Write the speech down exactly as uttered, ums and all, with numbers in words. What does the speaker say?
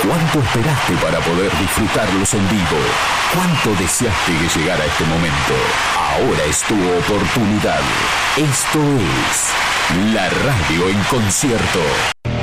¿Cuánto esperaste para poder disfrutarlos en vivo? ¿Cuánto deseaste que llegara este momento? Ahora es tu oportunidad. Esto es La Radio en Concierto.